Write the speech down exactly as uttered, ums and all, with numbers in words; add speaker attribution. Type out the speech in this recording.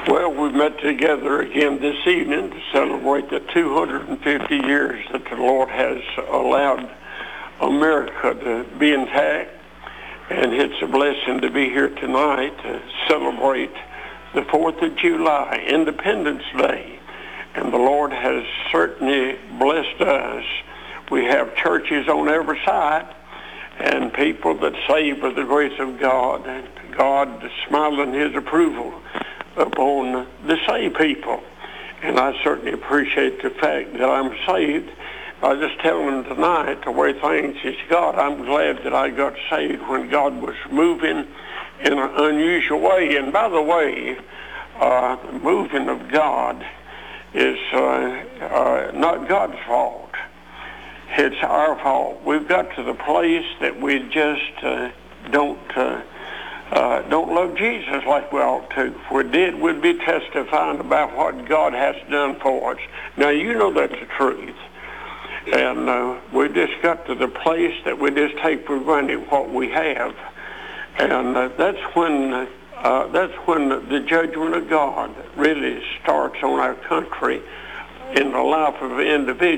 Speaker 1: Well, we met together again this evening to celebrate the two hundred fifty years that the Lord has allowed America to be intact. And it's a blessing to be here tonight to celebrate the fourth of July, Independence Day. And the Lord has certainly blessed us. We have churches on every side and people that save by the grace of God, and God smiling his approval upon the saved people. And I certainly appreciate the fact that I'm saved. I was just telling them tonight the way things is God. I'm glad that I got saved when God was moving in an unusual way. And by the way, uh, the moving of God is uh, uh, not God's fault. It's our fault. We've got to the place that we just uh, don't uh, uh, don't love Jesus like we ought to. If we did, we'd be testifying about what God has done for us. Now, you know that's the truth. And uh, we just got to the place that we just take for granted what we have. And uh, that's when uh, that's when the judgment of God really starts on our country in the life of an individual.